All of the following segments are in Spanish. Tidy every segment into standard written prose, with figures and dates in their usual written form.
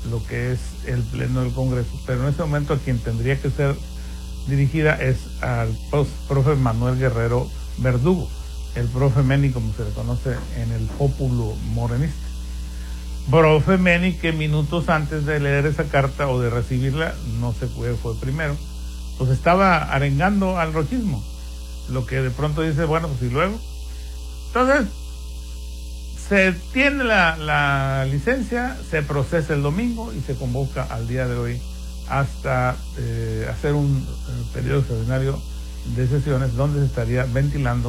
lo que es el Pleno del Congreso, pero en ese momento a quien tendría que ser dirigida es al profe Manuel Guerrero Verdugo, el profe Meni, como se le conoce en el pópulo morenista. Profe Meni, que minutos antes de leer esa carta o de recibirla, no sé cuál fue primero, pues estaba arengando al rochismo, lo que de pronto dice, bueno, pues y luego. Entonces, se tiene la licencia, se procesa el domingo y se convoca al día de hoy hasta hacer un periodo extraordinario de sesiones donde se estaría ventilando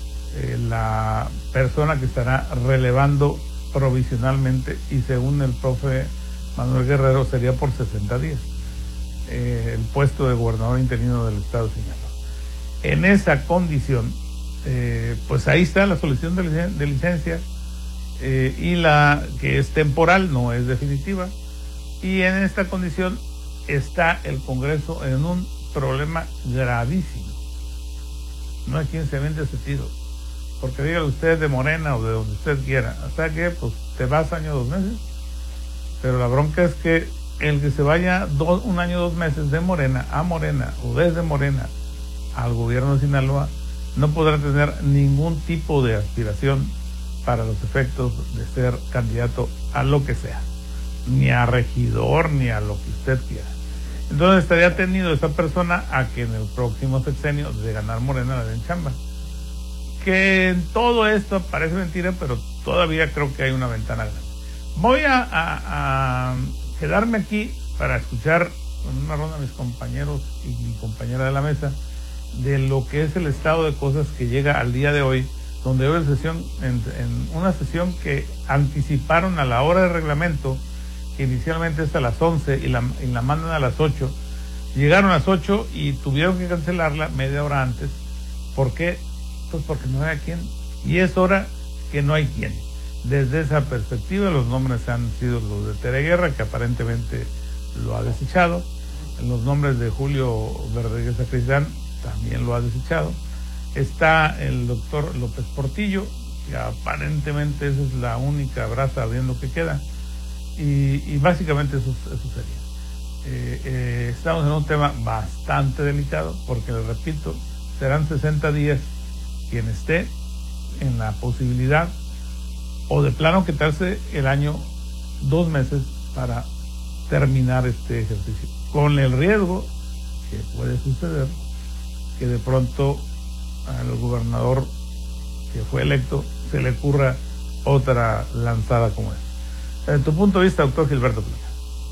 la persona que estará relevando provisionalmente, y según el profe Manuel Guerrero sería por 60 días el puesto de gobernador interino del estado de Sinaloa. En esa condición, pues ahí está la solicitud de licencia, y la que es temporal, no es definitiva, y en esta condición está el Congreso en un problema gravísimo. No hay quien se vende ese tiro, porque dígale usted de Morena o de donde usted quiera, hasta que pues te vas año 2 meses, pero la bronca es que el que se vaya 1 año 2 meses de Morena a Morena o desde Morena al gobierno de Sinaloa no podrá tener ningún tipo de aspiración para los efectos de ser candidato a lo que sea, ni a regidor, ni a lo que usted quiera. Entonces estaría tenido esa persona a que en el próximo sexenio de ganar Morena la den chamba. Que en todo esto parece mentira, pero todavía creo que hay una ventana grande. Voy a quedarme aquí para escuchar con una ronda a mis compañeros y mi compañera de la mesa de lo que es el estado de cosas que llega al día de hoy, donde hubo en una sesión que anticiparon a la hora de reglamento, que inicialmente es a las 11 y la mandan a las 8. Llegaron a las 8 y tuvieron que cancelarla media hora antes. ¿Por qué? Pues porque no hay a quién, y es hora que no hay quien. Desde esa perspectiva, los nombres han sido los de Tere Guerra, que aparentemente lo ha desechado. Los nombres de Julio Verdeguer Sacristán también lo ha desechado. Está el doctor López Portillo, que aparentemente esa es la única brasa ardiendo que queda. Y básicamente eso sería. Estamos en un tema bastante delicado, porque les repito, serán 60 días quien esté en la posibilidad, o de plano quitarse el año 2 meses para terminar este ejercicio, con el riesgo que puede suceder que de pronto al gobernador que fue electo se le ocurra otra lanzada como esta. Desde tu punto de vista, doctor Gilberto Plata.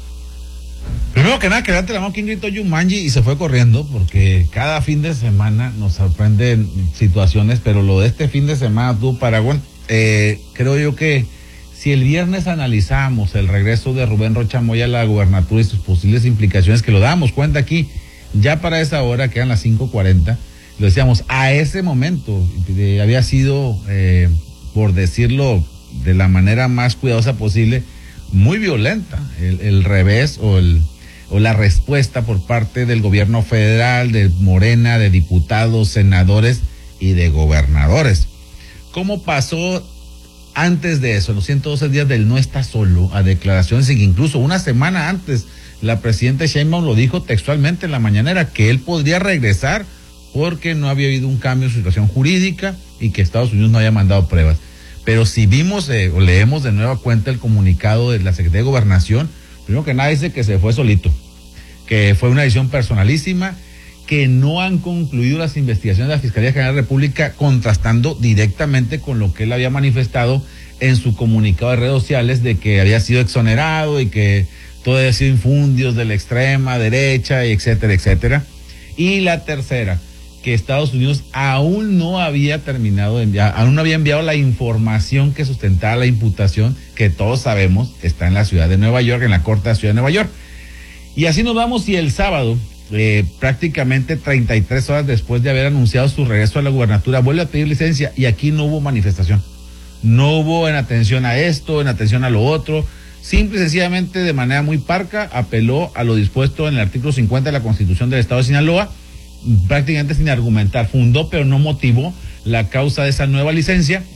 Primero que nada, que levante la mano quien gritó Yumanji y se fue corriendo, porque cada fin de semana nos sorprenden situaciones, pero lo de este fin de semana, tú, Paraguay, creo yo que si el viernes analizamos el regreso de Rubén Rocha Moya a la gubernatura y sus posibles implicaciones, que lo dábamos cuenta aquí, ya para esa hora, que eran las 5:40, lo decíamos, a ese momento había sido, por decirlo de la manera más cuidadosa posible, muy violenta el revés o la respuesta por parte del gobierno federal, de Morena, de diputados, senadores y de gobernadores. ¿Cómo pasó antes de eso, en los 112 días del no está solo, a declaraciones, y que incluso una semana antes la presidenta Sheinbaum lo dijo textualmente en la mañanera, que él podría regresar porque no había habido un cambio en su situación jurídica y que Estados Unidos no había mandado pruebas? Pero si vimos o leemos de nueva cuenta el comunicado de la Secretaría de Gobernación, primero que nada dice que se fue solito, que fue una decisión personalísima, que no han concluido las investigaciones de la Fiscalía General de la República, contrastando directamente con lo que él había manifestado en su comunicado de redes sociales, de que había sido exonerado y que todo había sido infundios de la extrema derecha, etcétera, etcétera. Y la tercera, que Estados Unidos aún no había terminado de enviar, aún no había enviado la información que sustentaba la imputación, que todos sabemos está en la ciudad de Nueva York, en la Corte de la Ciudad de Nueva York. Y así nos vamos, y el sábado, prácticamente 33 horas después de haber anunciado su regreso a la gubernatura, vuelve a pedir licencia, y aquí no hubo manifestación. No hubo en atención a esto, en atención a lo otro. Simple y sencillamente, de manera muy parca, apeló a lo dispuesto en el artículo 50 de la Constitución del Estado de Sinaloa, prácticamente sin argumentar. Fundó, pero no motivó la causa de esa nueva licencia.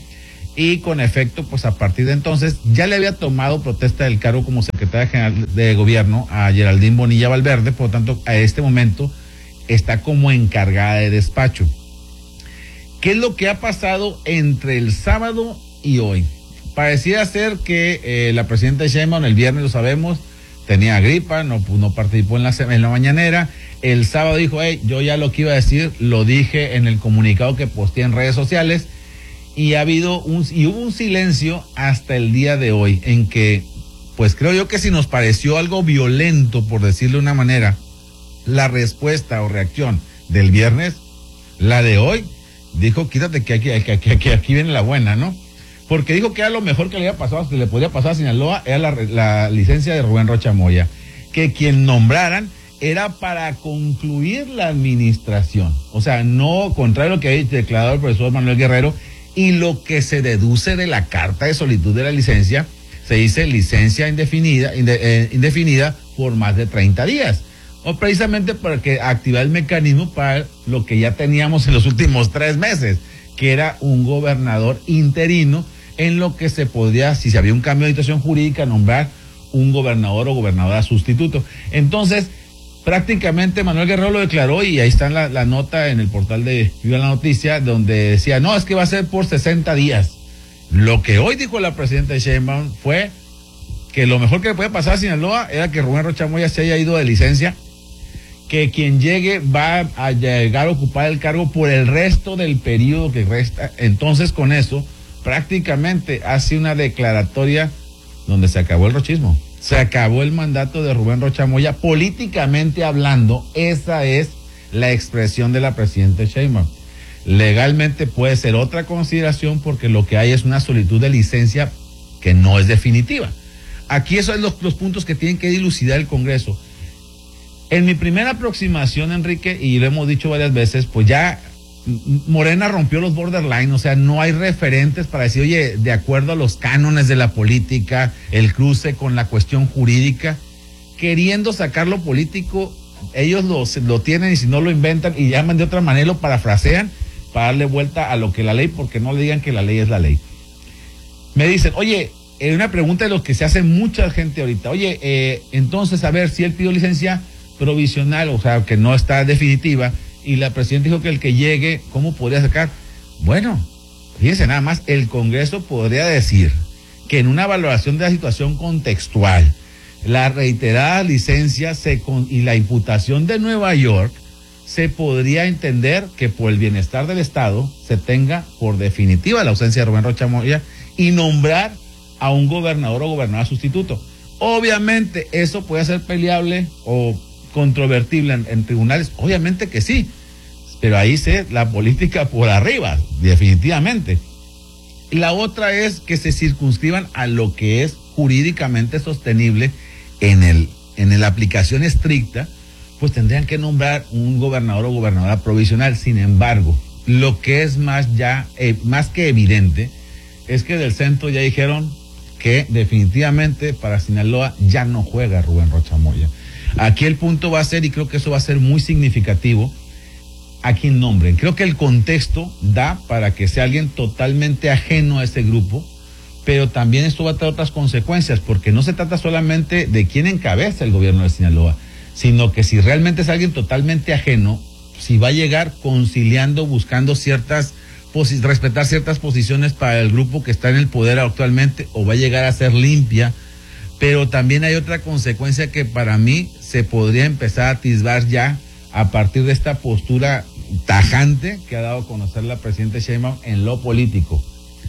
y con efecto, pues a partir de entonces, ya le había tomado protesta del cargo como secretaria general de gobierno a Geraldine Bonilla Valverde, por lo tanto, a este momento está como encargada de despacho. ¿Qué es lo que ha pasado entre el sábado y hoy? Parecía ser que la presidenta Sheinbaum el viernes, lo sabemos, tenía gripa, no participó en la mañanera. El sábado dijo, yo ya lo que iba a decir, lo dije en el comunicado que posteé en redes sociales. Y hubo un silencio hasta el día de hoy, en que, pues creo yo que si nos pareció algo violento, por decirlo de una manera, la respuesta o reacción del viernes, la de hoy, dijo, quítate que aquí viene la buena, ¿no? Porque dijo que era lo mejor que le podía pasar a Sinaloa, era la licencia de Rubén Rocha Moya, que quien nombraran era para concluir la administración, o sea, no contrario a lo que ha declarado el profesor Manuel Guerrero. Y lo que se deduce de la carta de solicitud de la licencia, se dice licencia indefinida por más de 30 días. O precisamente para que activar el mecanismo para lo que ya teníamos en los últimos 3 meses, que era un gobernador interino, en lo que se podría, si se había un cambio de situación jurídica, nombrar un gobernador o gobernadora sustituto. Entonces, prácticamente Manuel Guerrero lo declaró y ahí está la nota en el portal de Viva la Noticia, donde decía, no, es que va a ser por 60 días. Lo que hoy dijo la presidenta Sheinbaum fue que lo mejor que le puede pasar a Sinaloa era que Rubén Rocha Moya se haya ido de licencia, que quien llegue va a llegar a ocupar el cargo por el resto del periodo que resta. Entonces, con eso, prácticamente hace una declaratoria donde se acabó el rochismo. Se acabó el mandato de Rubén Rocha Moya, políticamente hablando. Esa es la expresión de la presidenta Sheinbaum. Legalmente puede ser otra consideración porque lo que hay es una solicitud de licencia que no es definitiva. Aquí esos son los puntos que tienen que dilucidar el Congreso. En mi primera aproximación, Enrique, y lo hemos dicho varias veces, pues ya Morena rompió los borderline, o sea, no hay referentes para decir, oye, de acuerdo a los cánones de la política, el cruce con la cuestión jurídica, queriendo sacar lo político, ellos lo tienen y si no lo inventan y llaman de otra manera, lo parafrasean para darle vuelta a lo que la ley, porque no le digan que la ley es la ley. Me dicen, oye, una pregunta de lo que se hace mucha gente ahorita, oye, entonces, a ver, si él pidió licencia provisional, o sea, que no está definitiva, y la presidenta dijo que el que llegue, ¿cómo podría sacar? Bueno, fíjense nada más, el Congreso podría decir que en una valoración de la situación contextual, la reiterada licencia y la imputación de Nueva York, se podría entender que por el bienestar del Estado se tenga por definitiva la ausencia de Rubén Rocha Moya y nombrar a un gobernador o gobernadora sustituto. Obviamente eso puede ser peleable o controvertible en tribunales, obviamente que sí, pero ahí la política por arriba, definitivamente. La otra es que se circunscriban a lo que es jurídicamente sostenible en la aplicación estricta, pues tendrían que nombrar un gobernador o gobernadora provisional. Sin embargo, lo que es más que evidente es que del centro ya dijeron que definitivamente para Sinaloa ya no juega Rubén Rocha Moya. Aquí el punto va a ser, y creo que eso va a ser muy significativo, a quien nombren. Creo que el contexto da para que sea alguien totalmente ajeno a ese grupo, pero también esto va a traer otras consecuencias, porque no se trata solamente de quién encabeza el gobierno de Sinaloa, sino que si realmente es alguien totalmente ajeno, si va a llegar conciliando, buscando respetar ciertas posiciones para el grupo que está en el poder actualmente, o va a llegar a ser limpia. Pero también hay otra consecuencia que para mí se podría empezar a atisbar ya a partir de esta postura tajante que ha dado a conocer la presidenta Sheinbaum en lo político.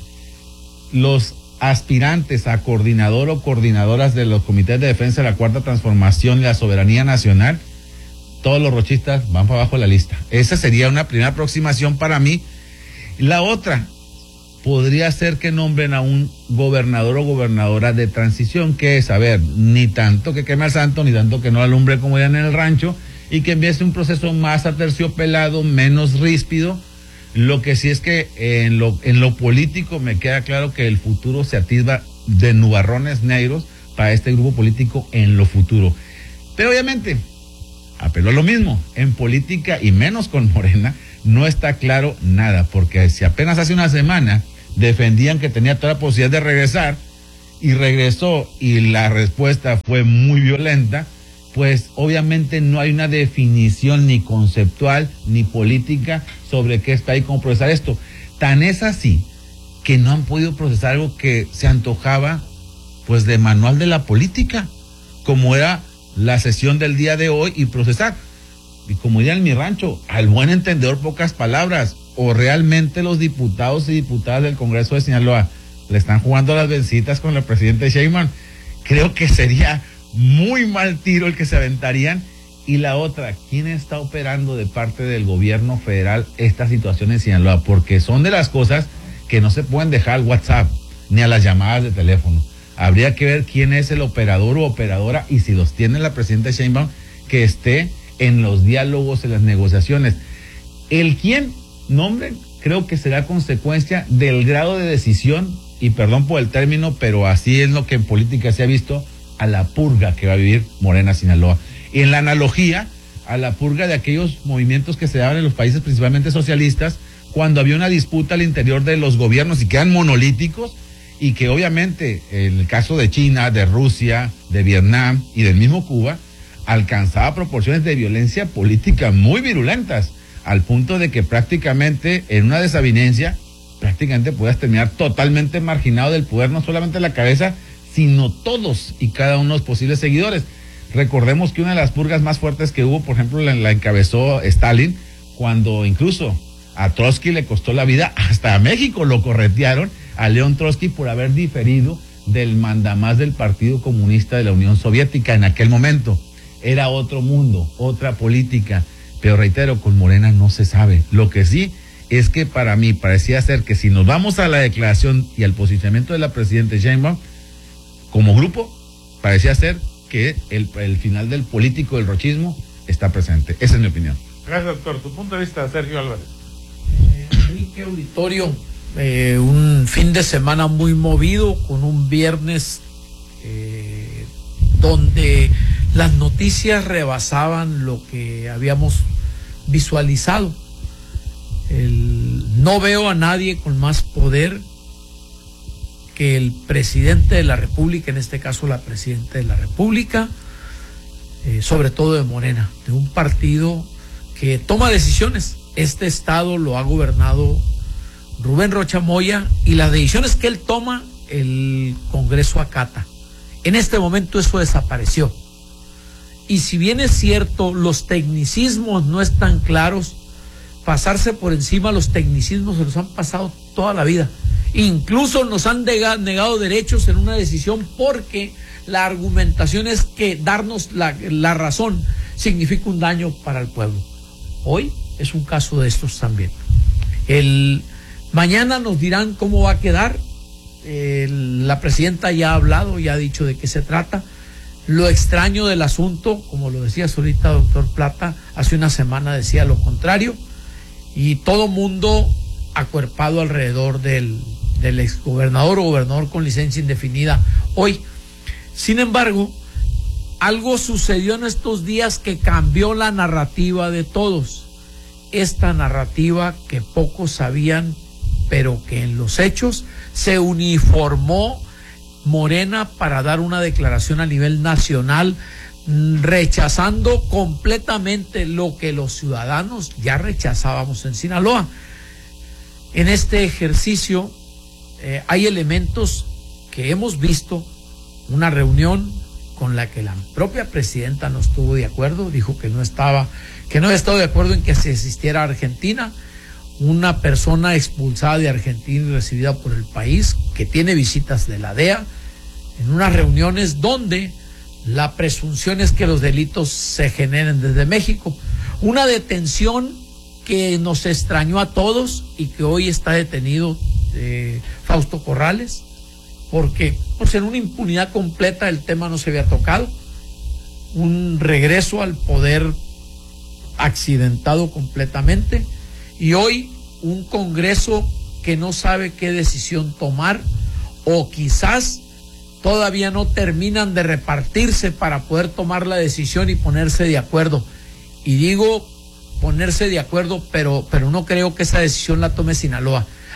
Los aspirantes a coordinador o coordinadoras de los comités de defensa de la Cuarta Transformación y la Soberanía Nacional, todos los rochistas van para abajo de la lista. Esa sería una primera aproximación para mí. La otra podría ser que nombren a un gobernador o gobernadora de transición, que es, a ver, ni tanto que queme al santo, ni tanto que no alumbre como ya en el rancho, y que empiece un proceso más aterciopelado, menos ríspido. Lo que sí es que en lo político me queda claro que el futuro se atisba de nubarrones negros para este grupo político en lo futuro. Pero obviamente, apelo a lo mismo, en política y menos con Morena, no está claro nada, porque si apenas hace una semana defendían que tenía toda la posibilidad de regresar, y regresó, y la respuesta fue muy violenta, pues obviamente no hay una definición ni conceptual ni política sobre qué está ahí, cómo procesar esto. Tan es así que no han podido procesar algo que se antojaba pues de manual de la política, como era la sesión del día de hoy, y procesar. Y como diría en mi rancho, al buen entendedor pocas palabras, o realmente los diputados y diputadas del Congreso de Sinaloa le están jugando las vencitas con el presidente Sheinbaum. Creo que sería muy mal tiro el que se aventarían. Y la otra, ¿quién está operando de parte del gobierno federal esta situación en Sinaloa? Porque son de las cosas que no se pueden dejar al WhatsApp ni a las llamadas de teléfono. Habría que ver quién es el operador o operadora, y si los tiene la presidenta Sheinbaum, que esté en los diálogos, en las negociaciones. El quién nombre, creo que será consecuencia del grado de decisión, y perdón por el término, pero así es lo que en política se ha visto, a la purga que va a vivir Morena Sinaloa. Y en la analogía a la purga de aquellos movimientos que se daban en los países principalmente socialistas, cuando había una disputa al interior de los gobiernos y que eran monolíticos, y que obviamente en el caso de China, de Rusia, de Vietnam y del mismo Cuba, alcanzaba proporciones de violencia política muy virulentas, al punto de que prácticamente en una desavenencia, prácticamente podías terminar totalmente marginado del poder, no solamente la cabeza, sino todos y cada uno de los posibles seguidores. Recordemos que una de las purgas más fuertes que hubo, por ejemplo, la encabezó Stalin, cuando incluso a Trotsky le costó la vida, hasta a México lo corretearon, a León Trotsky, por haber diferido del mandamás del Partido Comunista de la Unión Soviética en aquel momento. Era otro mundo, otra política, pero reitero, con Morena no se sabe. Lo que sí es que para mí parecía ser que si nos vamos a la declaración y al posicionamiento de la presidenta Sheinbaum, como grupo, parecía ser que el final del político, del rochismo, está presente. Esa es mi opinión. Gracias, doctor. Tu punto de vista, Sergio Álvarez. Enrique Auditorio, un fin de semana muy movido, con un viernes donde las noticias rebasaban lo que habíamos visualizado. No veo a nadie con más poder que el presidente de la República, en este caso la presidenta de la República, sobre todo de Morena, de un partido que toma decisiones. Este estado lo ha gobernado Rubén Rocha Moya, y las decisiones que él toma, el Congreso acata. En este momento eso desapareció. Y si bien es cierto, los tecnicismos no están claros, pasarse por encima los tecnicismos se los han pasado toda la vida. Incluso nos han negado derechos en una decisión, porque la argumentación es que darnos la razón significa un daño para el pueblo. Hoy es un caso de estos también. Mañana nos dirán cómo va a quedar. La presidenta ya ha hablado, ya ha dicho de qué se trata. Lo extraño del asunto, como lo decía ahorita doctor Plata, hace una semana decía lo contrario, y todo mundo acuerpado alrededor del exgobernador o gobernador con licencia indefinida hoy. Sin embargo, algo sucedió en estos días que cambió la narrativa de todos. Esta narrativa que pocos sabían, pero que en los hechos se uniformó Morena para dar una declaración a nivel nacional, rechazando completamente lo que los ciudadanos ya rechazábamos en Sinaloa. En este ejercicio hay elementos que hemos visto. Una reunión con la que la propia presidenta no estuvo de acuerdo, dijo que no había estado de acuerdo en que se asistiera a Argentina. Una persona expulsada de Argentina y recibida por el país, que tiene visitas de la DEA, en unas reuniones donde la presunción es que los delitos se generen desde México. Una detención que nos extrañó a todos, y que hoy está detenido Fausto Corrales, porque pues en una impunidad completa el tema no se había tocado. Un regreso al poder accidentado completamente, y hoy un Congreso que no sabe qué decisión tomar, o quizás todavía no terminan de repartirse para poder tomar la decisión y ponerse de acuerdo. Y digo ponerse de acuerdo, pero no creo que esa decisión la tome Sinaloa.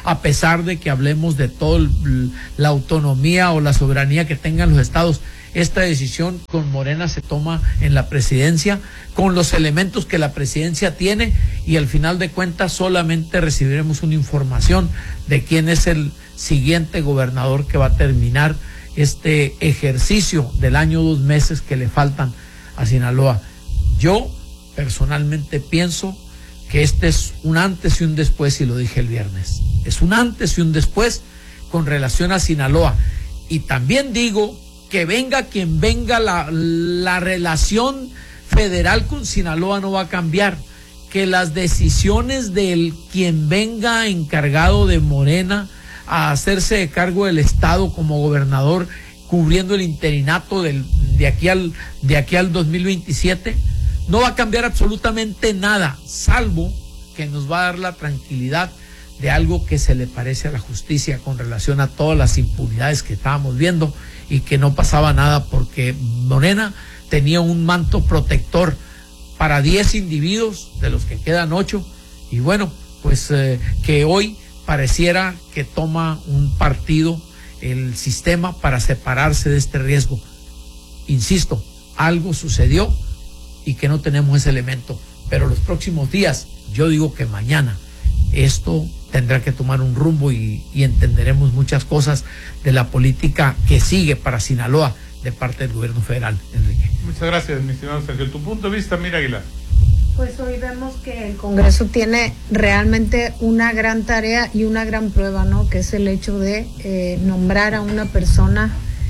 a pesar de que hablemos de toda la autonomía o la soberanía que tengan los estados. Esta decisión con Morena se toma en la presidencia, con los elementos que la presidencia tiene, y al final de cuentas solamente recibiremos una información de quién es el siguiente gobernador que va a terminar este ejercicio del año 2 meses que le faltan a Sinaloa. Yo personalmente pienso que este es un antes y un después, y lo dije el viernes. Es un antes y un después con relación a Sinaloa. Y también digo que venga quien venga, la relación federal con Sinaloa no va a cambiar. Que las decisiones del quien venga encargado de Morena a hacerse de cargo del estado como gobernador, cubriendo el interinato de aquí al 2027, no va a cambiar absolutamente nada, salvo que nos va a dar la tranquilidad de algo que se le parece a la justicia con relación a todas las impunidades que estábamos viendo, y que no pasaba nada porque Morena tenía un manto protector para 10 individuos, de los que quedan 8, y bueno, pues que hoy pareciera que toma un partido el sistema para separarse de este riesgo. Insisto, algo sucedió y que no tenemos ese elemento, pero los próximos días, yo digo que mañana, esto tendrá que tomar un rumbo y entenderemos muchas cosas de la política que sigue para Sinaloa de parte del gobierno federal, Enrique. Muchas gracias, mi estimado Sergio. Tu punto de vista, Mira Aguilar. Pues hoy vemos que el Congreso tiene realmente una gran tarea y una gran prueba, ¿no? Que es el hecho de nombrar a una persona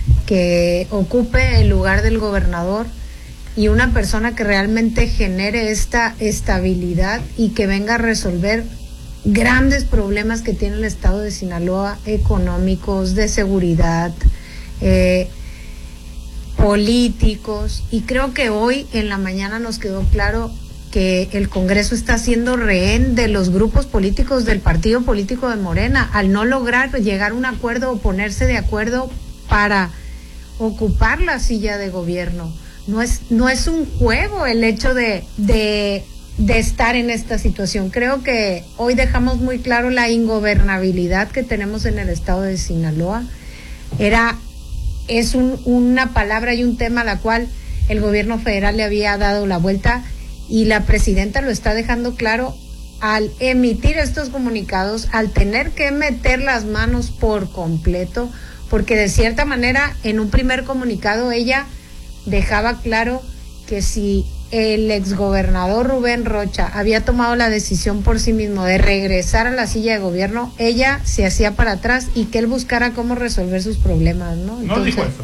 que ocupe el lugar del gobernador, y una persona que realmente genere esta estabilidad y que venga a resolver grandes problemas que tiene el estado de Sinaloa, económicos, de seguridad, políticos. Y creo que hoy en la mañana nos quedó claro que el Congreso está siendo rehén de los grupos políticos del partido político de Morena, al no lograr llegar a un acuerdo o ponerse de acuerdo para ocupar la silla de gobierno. No es un juego el hecho de estar en esta situación. Creo que hoy dejamos muy claro la ingobernabilidad que tenemos en el estado de Sinaloa. Es una palabra y un tema a la cual el gobierno federal le había dado la vuelta, y la presidenta lo está dejando claro al emitir estos comunicados, al tener que meter las manos por completo, porque de cierta manera en un primer comunicado ella dejaba claro que si el exgobernador Rubén Rocha había tomado la decisión por sí mismo de regresar a la silla de gobierno, ella se hacía para atrás y que él buscara cómo resolver sus problemas, ¿no? Entonces, no dijo eso,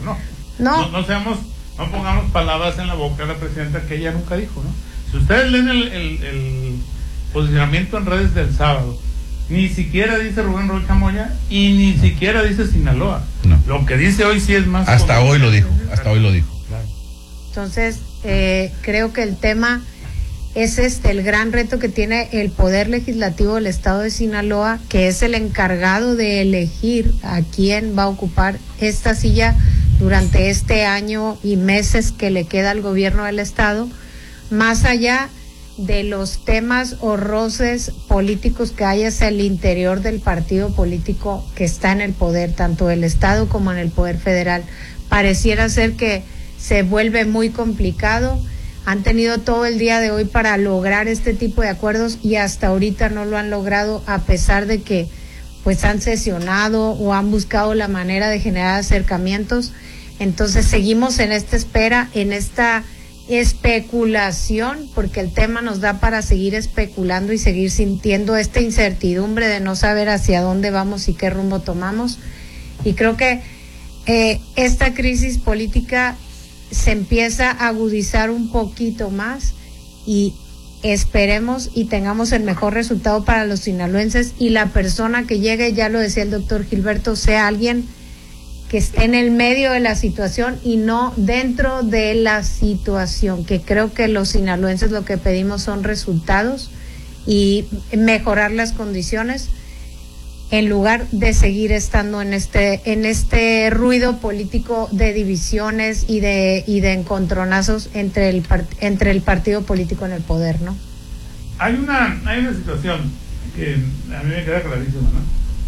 no pongamos palabras en la boca de la presidenta que ella nunca dijo, ¿no? Si ustedes leen el posicionamiento en redes del sábado, ni siquiera dice Rubén Rocha Moya y ni siquiera dice Sinaloa. No. Lo que dice hoy sí es más. Hasta hoy lo dijo. Claro. Entonces, creo que el tema es el gran reto que tiene el Poder Legislativo del Estado de Sinaloa, que es el encargado de elegir a quién va a ocupar esta silla durante este año y meses que le queda al gobierno del Estado, más allá de los temas o roces políticos que hay hacia el interior del partido político que está en el poder, tanto del Estado como en el Poder Federal. Pareciera ser que se vuelve muy complicado. Han tenido todo el día de hoy para lograr este tipo de acuerdos y hasta ahorita no lo han logrado, a pesar de que pues han sesionado o han buscado la manera de generar acercamientos. Entonces seguimos en esta espera, en esta especulación, porque el tema nos da para seguir especulando y seguir sintiendo esta incertidumbre de no saber hacia dónde vamos y qué rumbo tomamos. Y creo que esta crisis política se empieza a agudizar un poquito más, y esperemos y tengamos el mejor resultado para los sinaloenses, y la persona que llegue, ya lo decía el doctor Gilberto, sea alguien que esté en el medio de la situación y no dentro de la situación, que creo que los sinaloenses lo que pedimos son resultados y mejorar las condiciones, en lugar de seguir estando en este ruido político de divisiones y de encontronazos entre el partido político en el poder, ¿no? Hay una situación que a mí me queda clarísima, ¿no?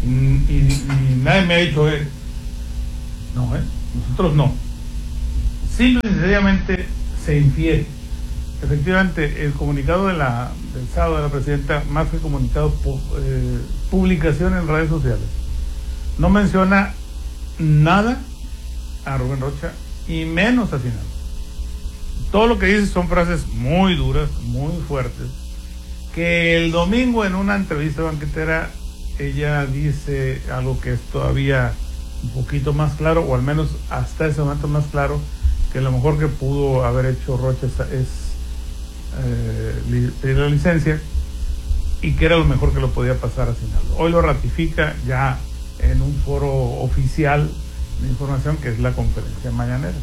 y nadie me ha dicho, no, nosotros no. Simple y sencillamente se infiere. Efectivamente, el comunicado del sábado de la presidenta, más que comunicado, publicación en redes sociales, no menciona nada a Rubén Rocha y menos a Sinaloa. Todo lo que dice son frases muy duras, muy fuertes, que el domingo en una entrevista banquetera ella dice algo que es todavía un poquito más claro, o al menos hasta ese momento más claro, que lo mejor que pudo haber hecho Rocha es pedir la licencia, y que era lo mejor que lo podía pasar a Sinaloa. Hoy lo ratifica ya en un foro oficial de información, que es la conferencia mañanera.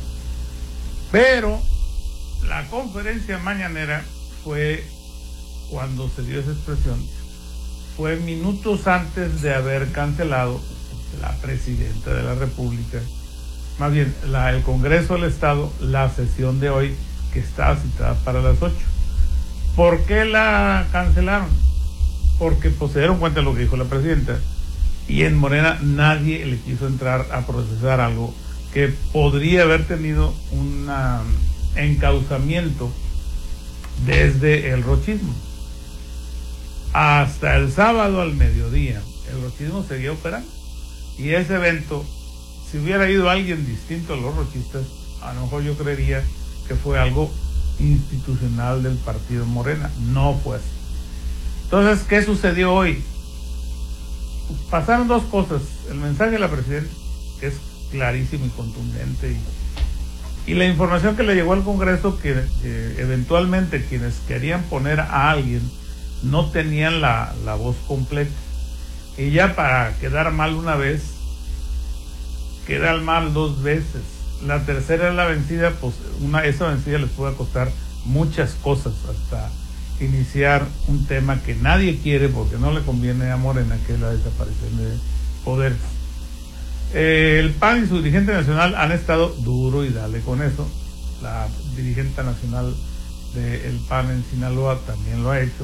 Pero la conferencia mañanera fue, cuando se dio esa expresión, fue minutos antes de haber cancelado la presidenta de la República, más bien el Congreso del Estado, la sesión de hoy, que estaba citada para las 8. ¿Por qué la cancelaron? Porque pues, se dieron cuenta de lo que dijo la presidenta, y en Morena nadie le quiso entrar a procesar algo que podría haber tenido un encauzamiento desde el rochismo. Hasta el sábado al mediodía el rochismo seguía operando, y ese evento, si hubiera ido alguien distinto a los rochistas, a lo mejor yo creería que fue algo institucional del partido Morena. No fue así. Entonces, ¿qué sucedió hoy? Pasaron dos cosas: el mensaje de la presidenta, que es clarísimo y contundente, y la información que le llegó al Congreso, que eventualmente quienes querían poner a alguien no tenían la voz completa, y ya para quedar mal una vez, quedar mal dos veces, la tercera es la vencida, pues esa vencida les puede costar muchas cosas, hasta iniciar un tema que nadie quiere porque no le conviene a Morena, que es la desaparición de poderes. El PAN y su dirigente nacional han estado duro y dale con eso. La dirigente nacional del PAN en Sinaloa también lo ha hecho,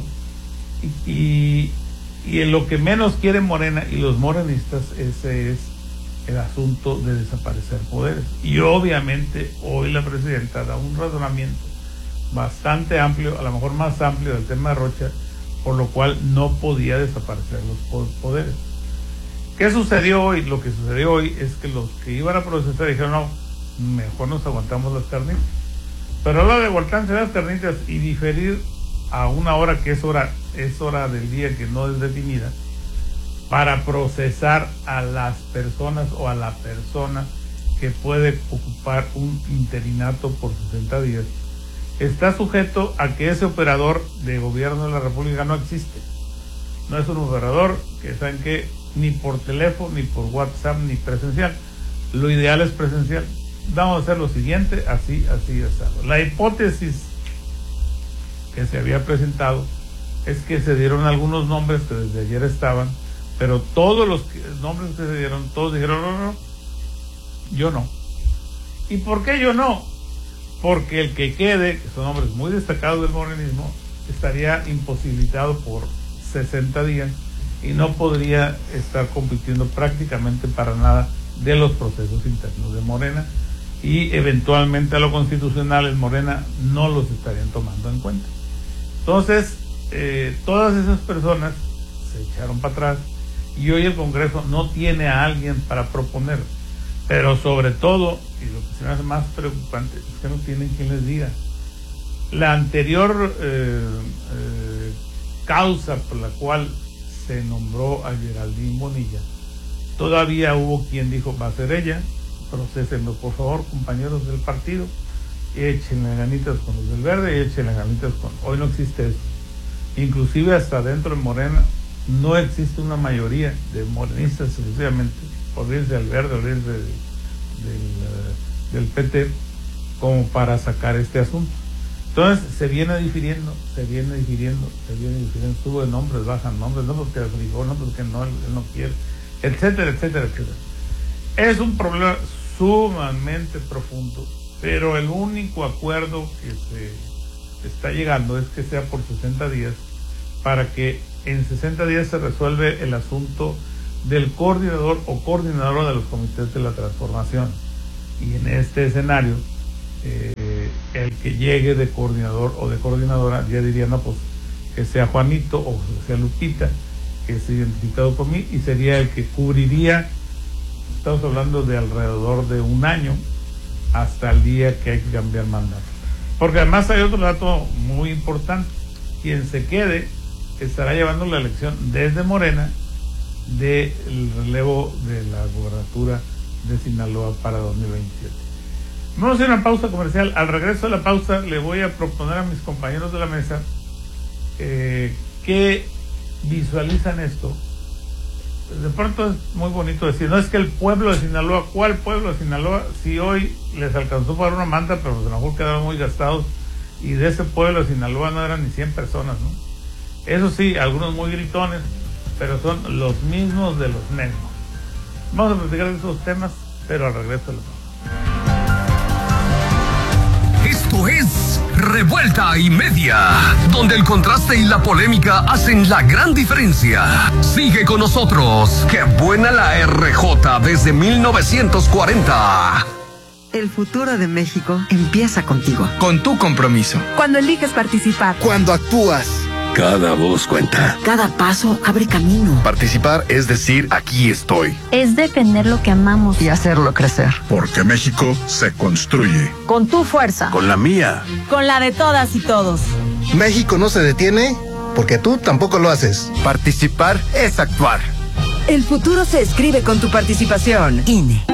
y en lo que menos quiere Morena y los morenistas, ese es el asunto de desaparecer poderes. Y obviamente hoy la presidenta da un razonamiento bastante amplio, a lo mejor más amplio, del tema de Rocha, por lo cual no podía desaparecer los poderes. ¿Qué sucedió hoy? Lo que sucedió hoy es que los que iban a procesar dijeron, no, mejor nos aguantamos las carnitas. Pero a la de aguantarse las carnitas y diferir a una hora que es hora del día que no es definida, para procesar a las personas o a la persona que puede ocupar un interinato por 60 días, está sujeto a que ese operador de gobierno de la República no existe. No es un operador que, ¿saben qué?, ni por teléfono, ni por WhatsApp, ni presencial. Lo ideal es presencial. Vamos a hacer lo siguiente, así. La hipótesis que se había presentado es que se dieron algunos nombres que desde ayer estaban, pero todos los nombres que se dieron, todos dijeron, no, yo no. ¿Y por qué yo no? Porque el que quede, que son hombres muy destacados del morenismo, estaría imposibilitado por 60 días y no podría estar compitiendo prácticamente para nada de los procesos internos de Morena, y eventualmente a lo constitucional en Morena no los estarían tomando en cuenta. Entonces, todas esas personas se echaron para atrás, y hoy el Congreso no tiene a alguien para proponer. Pero sobre todo, y lo que se me hace más preocupante, es que no tienen quien les diga. La anterior causa por la cual se nombró a Geraldine Bonilla, todavía hubo quien dijo, va a ser ella, procesenlo por favor, compañeros del partido, y échenle ganitas con los del Verde, y échenle ganitas con... Hoy no existe eso. Inclusive hasta dentro de Morena no existe una mayoría de morenistas exclusivamente, por irse al Verde, por irse del PT, como para sacar este asunto. Entonces se viene difiriendo, sube nombres, bajan nombres, no porque dijo, no porque no, él no quiere, etcétera. Es un problema sumamente profundo, pero el único acuerdo que se está llegando es que sea por 60 días, para que en 60 días se resuelve el asunto del coordinador o coordinadora de los comités de la transformación. Y en este escenario, el que llegue de coordinador o de coordinadora, ya diría, no, pues que sea Juanito o que sea Lupita, que es identificado por mí, y sería el que cubriría, estamos hablando de alrededor de un año, hasta el día que hay que cambiar mandato. Porque además hay otro dato muy importante: quien se quede estará llevando la elección desde Morena del relevo de la gubernatura de Sinaloa para 2027. Vamos a hacer una pausa comercial. Al regreso de la pausa le voy a proponer a mis compañeros de la mesa que visualizan esto. De pronto es muy bonito decir, no es que el pueblo de Sinaloa, ¿cuál pueblo de Sinaloa? Si hoy les alcanzó para una manta, pero pues a lo mejor quedaron muy gastados, y de ese pueblo de Sinaloa no eran ni 100 personas, ¿no? Eso sí, algunos muy gritones, pero son los mismos de los mismos. Vamos a platicar de esos temas, pero al regreso de la pausa. Esto es Revuelta y Media, donde el contraste y la polémica hacen la gran diferencia. Sigue con nosotros. ¡Qué buena la RJ desde 1940! El futuro de México empieza contigo. Con tu compromiso. Cuando eliges participar. Cuando actúas. Cada voz cuenta. Cada paso abre camino. Participar es decir, aquí estoy. Es defender lo que amamos Y hacerlo crecer. Porque México se construye. Con tu fuerza. Con la mía. Con la de todas y todos. México no se detiene porque tú tampoco lo haces. Participar es actuar. El futuro se escribe con tu participación. INE.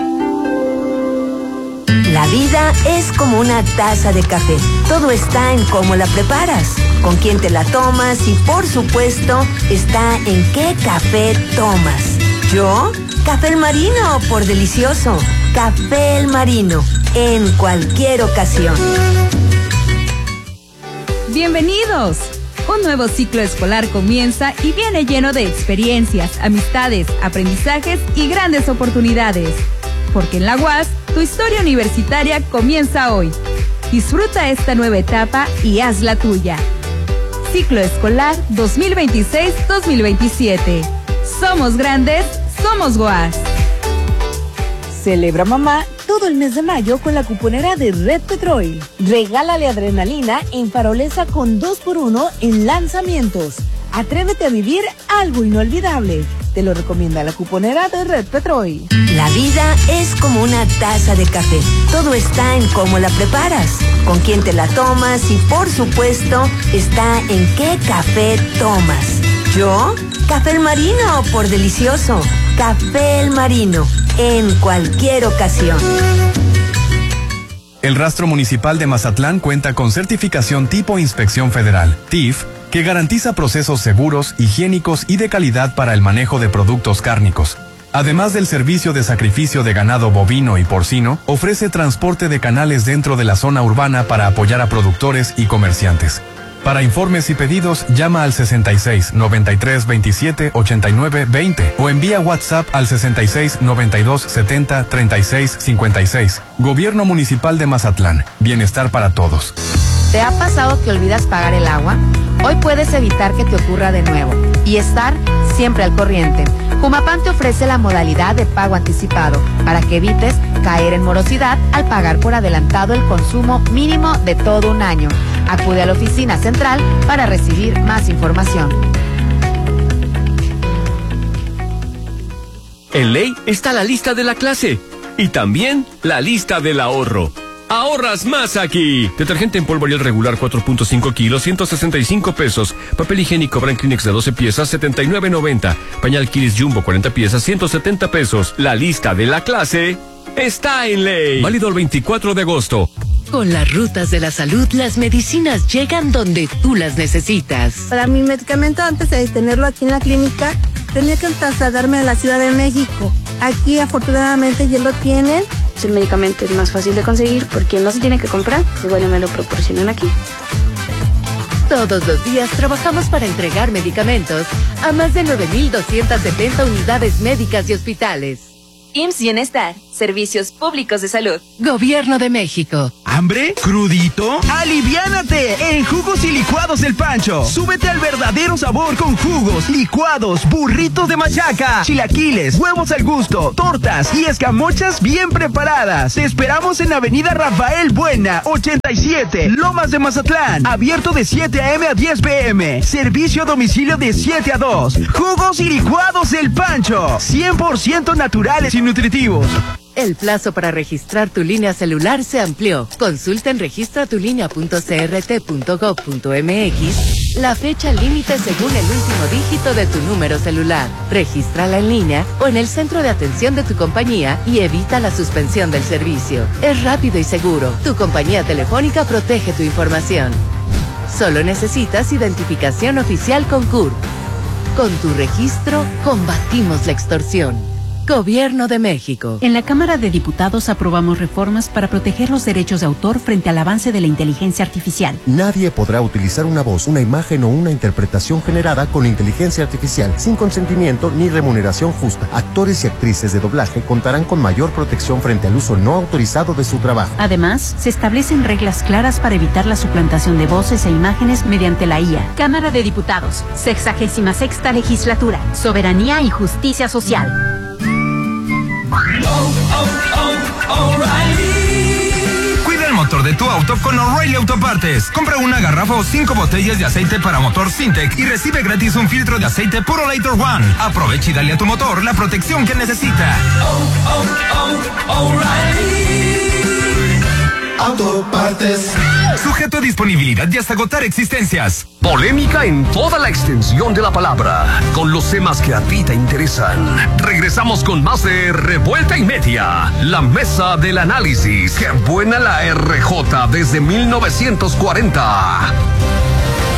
La vida es como una taza de café. Todo está en cómo la preparas, con quién te la tomas y, por supuesto, está en qué café tomas. ¿Yo? Café El Marino, por delicioso. Café El Marino, en cualquier ocasión. ¡Bienvenidos! Un nuevo ciclo escolar comienza y viene lleno de experiencias, amistades, aprendizajes y grandes oportunidades. Porque en la UAS, tu historia universitaria comienza hoy. Disfruta esta nueva etapa y haz la tuya. Ciclo escolar 2026-2027. Somos grandes, somos UAS. Celebra mamá todo el mes de mayo con la cuponera de Red Petrol. Regálale adrenalina en Farolesa con 2x1 en lanzamientos. Atrévete a vivir algo inolvidable. Te lo recomienda la cuponera de Red Petrol. La vida es como una taza de café. Todo está en cómo la preparas, con quién te la tomas y, por supuesto, está en qué café tomas. ¿Yo? Café El Marino, por delicioso. Café El Marino, en cualquier ocasión. El Rastro Municipal de Mazatlán cuenta con certificación tipo Inspección Federal, TIF, que garantiza procesos seguros, higiénicos y de calidad para el manejo de productos cárnicos. Además del servicio de sacrificio de ganado bovino y porcino, ofrece transporte de canales dentro de la zona urbana para apoyar a productores y comerciantes. Para informes y pedidos, llama al 66 93 27 89 20 o envía WhatsApp al 66 92 70 36 56. Gobierno Municipal de Mazatlán. Bienestar para todos. ¿Te ha pasado que olvidas pagar el agua? Hoy puedes evitar que te ocurra de nuevo y estar siempre al corriente. Jumapam te ofrece la modalidad de pago anticipado para que evites caer en morosidad al pagar por adelantado el consumo mínimo de todo un año. Acude a la oficina central para recibir más información. En ley está la lista de la clase y también la lista del ahorro. ¡Ahorras más aquí! Detergente en polvo Ariel regular 4.5 kilos, 165 pesos. Papel higiénico Brand Kleenex de 12 piezas, 79.90. Pañal Kiris Jumbo 40 piezas, 170 pesos. La lista de la clase está en ley. Válido el 24 de agosto. Con las rutas de la salud, las medicinas llegan donde tú las necesitas. Para mi medicamento, antes de tenerlo aquí en la clínica, tenía que trasladarme a la Ciudad de México. Aquí, afortunadamente, ya lo tienen. El medicamento es más fácil de conseguir porque no se tiene que comprar y bueno, me lo proporcionan aquí. Todos los días trabajamos para entregar medicamentos a más de 9,270 unidades médicas y hospitales. IMSS Bienestar, Servicios Públicos de Salud. Gobierno de México. ¿Hambre? ¿Crudito? ¡Aliviánate! En Jugos y Licuados del Pancho. Súbete al verdadero sabor con jugos, licuados, burritos de machaca, chilaquiles, huevos al gusto, tortas y escamochas bien preparadas. Te esperamos en Avenida Rafael Buena, 87, Lomas de Mazatlán. Abierto de 7 a.m. a 10 p.m. Servicio a domicilio de 7 a 2. Jugos y Licuados del Pancho. 100% naturales y nutritivos. El plazo para registrar tu línea celular se amplió. Consulta en registratulinea.crt.gov.mx la fecha límite según el último dígito de tu número celular. Regístrala en línea o en el centro de atención de tu compañía y evita la suspensión del servicio. Es rápido y seguro. Tu compañía telefónica protege tu información. Solo necesitas identificación oficial con CURP. Con tu registro, combatimos la extorsión. Gobierno de México. En la Cámara de Diputados aprobamos reformas para proteger los derechos de autor frente al avance de la inteligencia artificial. Nadie podrá utilizar una voz, una imagen o una interpretación generada con inteligencia artificial sin consentimiento ni remuneración justa. Actores y actrices de doblaje contarán con mayor protección frente al uso no autorizado de su trabajo. Además, se establecen reglas claras para evitar la suplantación de voces e imágenes mediante la IA. Cámara de Diputados, 66ª Legislatura, Soberanía y Justicia Social. Cuida el motor de tu auto con O'Reilly Autopartes. Compra una garrafa o 5 botellas de aceite para motor Syntec y recibe gratis un filtro de aceite Purolator One. Aprovecha y dale a tu motor la protección que necesita. Autopartes. Sujeto a disponibilidad y hasta agotar existencias. Polémica en toda la extensión de la palabra, con los temas que a ti te interesan. Regresamos con más de Revuelta y Media, la mesa del análisis. ¡Qué buena la RJ desde 1940!